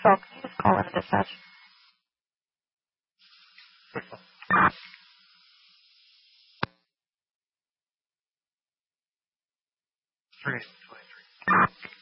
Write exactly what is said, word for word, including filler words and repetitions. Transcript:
cell. Can you just call in a dispatch? Three.